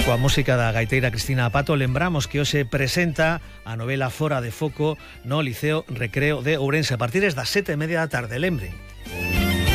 Coa música da gaiteira Cristina Pato, lembramos que hoxe presenta a novela Fora de Foco no Liceo Recreo de Ourense a partir das 7:30 da tarde. Lembren,